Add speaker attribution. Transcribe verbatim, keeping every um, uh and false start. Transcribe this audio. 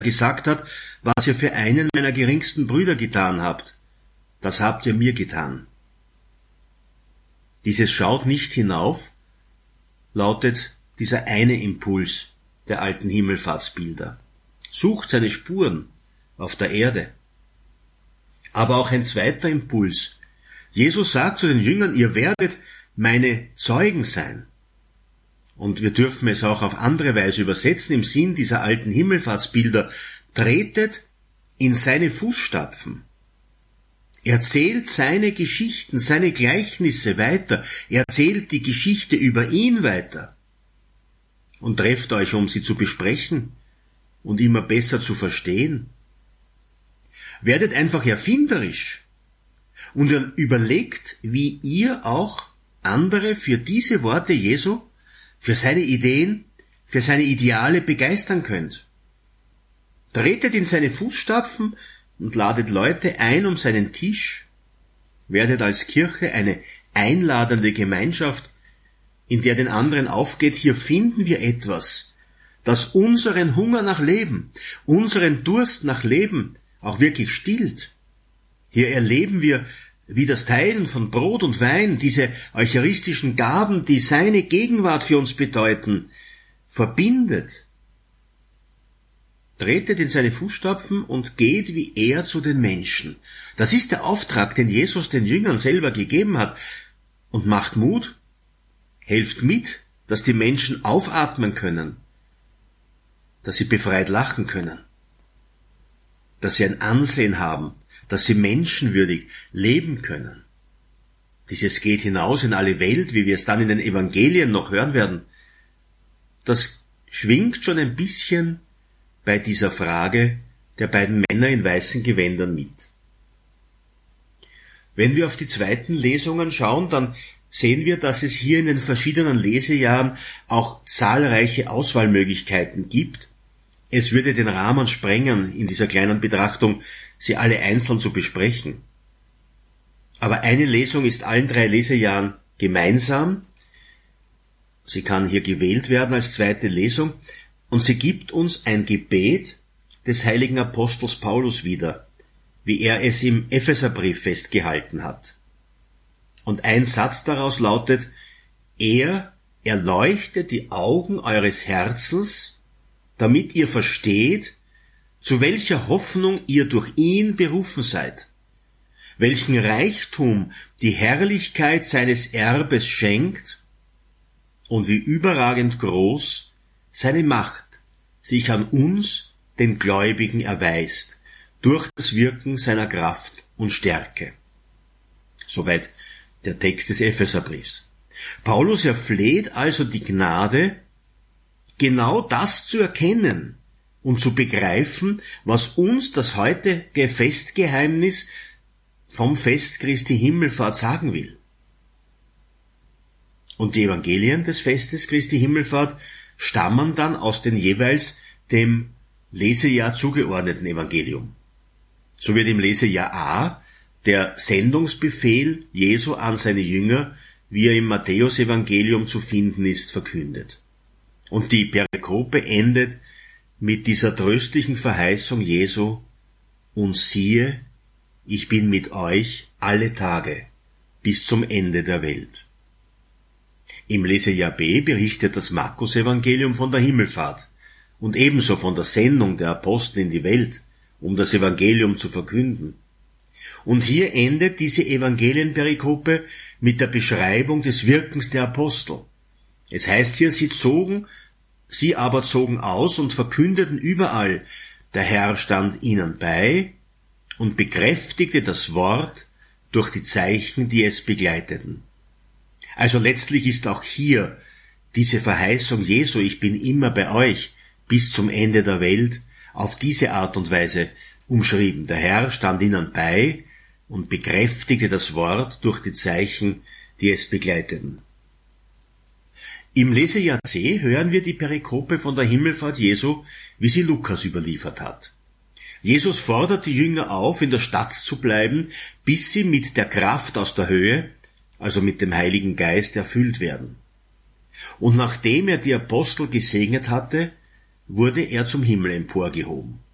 Speaker 1: gesagt hat, was ihr für einen meiner geringsten Brüder getan habt, das habt ihr mir getan. Dieses schaut nicht hinauf, lautet dieser eine Impuls der alten Himmelfahrtsbilder. Sucht seine Spuren auf der Erde. Aber auch ein zweiter Impuls. Jesus sagt zu den Jüngern, ihr werdet meine Zeugen sein. Und wir dürfen es auch auf andere Weise übersetzen im Sinn dieser alten Himmelfahrtsbilder. Tretet in seine Fußstapfen. Erzählt seine Geschichten, seine Gleichnisse weiter. Erzählt die Geschichte über ihn weiter. Und trefft euch, um sie zu besprechen und immer besser zu verstehen. Werdet einfach erfinderisch und überlegt, wie ihr auch andere für diese Worte Jesu, für seine Ideen, für seine Ideale begeistern könnt. Tretet in seine Fußstapfen und ladet Leute ein um seinen Tisch. Werdet als Kirche eine einladende Gemeinschaft, in der den anderen aufgeht, hier finden wir etwas, das unseren Hunger nach Leben, unseren Durst nach Leben auch wirklich stillt. Hier erleben wir, wie das Teilen von Brot und Wein, diese eucharistischen Gaben, die seine Gegenwart für uns bedeuten, verbindet. Tretet in seine Fußstapfen und geht wie er zu den Menschen. Das ist der Auftrag, den Jesus den Jüngern selber gegeben hat. Und macht Mut, helft mit, dass die Menschen aufatmen können, dass sie befreit lachen können, dass sie ein Ansehen haben, dass sie menschenwürdig leben können. Dieses geht hinaus in alle Welt, wie wir es dann in den Evangelien noch hören werden. Das schwingt schon ein bisschen bei dieser Frage der beiden Männer in weißen Gewändern mit. Wenn wir auf die zweiten Lesungen schauen, dann sehen wir, dass es hier in den verschiedenen Lesejahren auch zahlreiche Auswahlmöglichkeiten gibt. Es würde den Rahmen sprengen, in dieser kleinen Betrachtung sie alle einzeln zu besprechen. Aber eine Lesung ist allen drei Lesejahren gemeinsam. Sie kann hier gewählt werden als zweite Lesung und sie gibt uns ein Gebet des heiligen Apostels Paulus wieder, wie er es im Epheserbrief festgehalten hat. Und ein Satz daraus lautet, er erleuchtet die Augen eures Herzens, damit ihr versteht, zu welcher Hoffnung ihr durch ihn berufen seid, welchen Reichtum die Herrlichkeit seines Erbes schenkt und wie überragend groß seine Macht sich an uns, den Gläubigen, erweist, durch das Wirken seiner Kraft und Stärke. Soweit der Text des Epheserbriefs. Paulus erfleht also die Gnade, genau das zu erkennen und zu begreifen, was uns das heutige Festgeheimnis vom Fest Christi Himmelfahrt sagen will. Und die Evangelien des Festes Christi Himmelfahrt stammen dann aus den jeweils dem Lesejahr zugeordneten Evangelium. So wird im Lesejahr A der Sendungsbefehl Jesu an seine Jünger, wie er im Matthäus-Evangelium zu finden ist, verkündet. Und die Perikope endet mit dieser tröstlichen Verheißung Jesu, und siehe, ich bin mit euch alle Tage bis zum Ende der Welt. Im Lesejahr B berichtet das Markus-Evangelium von der Himmelfahrt und ebenso von der Sendung der Apostel in die Welt, um das Evangelium zu verkünden. Und hier endet diese Evangelienperikope mit der Beschreibung des Wirkens der Apostel. Es heißt hier, sie zogen, sie aber zogen aus und verkündeten überall, der Herr stand ihnen bei und bekräftigte das Wort durch die Zeichen, die es begleiteten. Also letztlich ist auch hier diese Verheißung Jesu, ich bin immer bei euch bis zum Ende der Welt, auf diese Art und Weise umschrieben. Der Herr stand ihnen bei und bekräftigte das Wort durch die Zeichen, die es begleiteten. Im Lesejahr C hören wir die Perikope von der Himmelfahrt Jesu, wie sie Lukas überliefert hat. Jesus fordert die Jünger auf, in der Stadt zu bleiben, bis sie mit der Kraft aus der Höhe, also mit dem Heiligen Geist, erfüllt werden. Und nachdem er die Apostel gesegnet hatte, wurde er zum Himmel emporgehoben.